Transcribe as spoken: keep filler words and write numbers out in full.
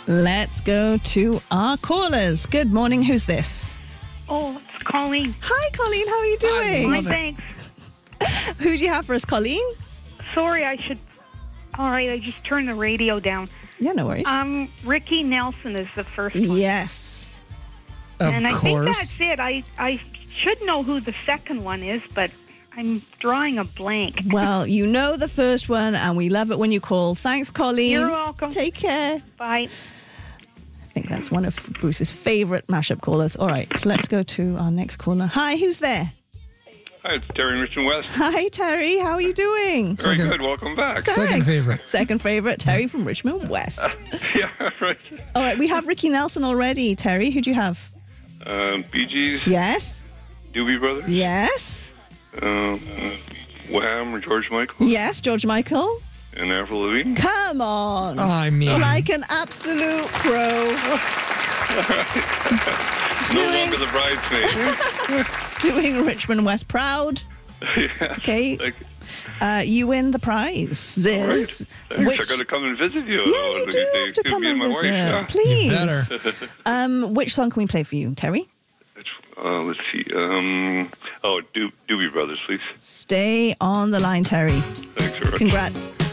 Let's go to our callers. Good morning. Who's this? Oh, it's Colleen. Hi, Colleen. How are you doing? Hi, thanks. Who do you have for us, Colleen? Sorry, I should... All right, I just turned the radio down. Yeah, no worries. Um, Ricky Nelson is the first one. Yes. Of and I course. think that's it. I, I should know who the second one is, but I'm drawing a blank. Well, you know the first one, and we love it when you call. Thanks, Colleen. You're welcome. Take care. Bye. I think that's one of Bruce's favourite mashup callers. All right, let's go to our next caller. Hi, who's there? Hi, it's Terry in Richmond West. Hi, Terry. How are you doing? Very Second- good. Welcome back. Second Thanks. favourite. Second favourite, Terry from Richmond West. Yeah, right. All right, we have Ricky Nelson already. Terry, who do you have? Um, Bee Gees, Yes. Doobie Brothers, Yes. um, Wham, or George Michael, Yes, George Michael. and Avril Lavigne. Come on. I mean, Like an absolute pro. No Doing- longer the bridesmaid. Doing Richmond West proud. Yeah. Okay. Like, Uh, you win the prize. all right. Ziz. Thanks. Which, I got to come and visit you. yeah, you To do get have to to come me and my visit. wife, yeah. Please. You better. Um, which song can we play for you, Terry? Uh, let's see. Um, oh, Do- Doobie Brothers, please. Stay on the line, Terry. Thanks very much. Congrats.